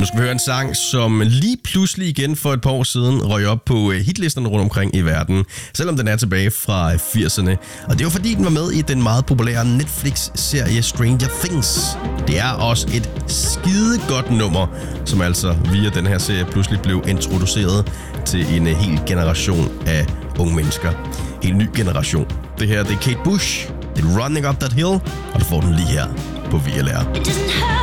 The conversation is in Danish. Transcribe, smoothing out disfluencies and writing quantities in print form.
Nu skal vi høre en sang, som lige pludselig igen for et par år siden røg op på hitlisterne rundt omkring i verden, selvom den er tilbage fra 80'erne. Og det var fordi, den var med i den meget populære Netflix-serie Stranger Things. Det er også et skide godt nummer, som altså via den her serie pludselig blev introduceret til en hel generation af unge mennesker. En ny generation. Det her, det er Kate Bush. Det er Running Up That Hill, og du får den lige her på VLR.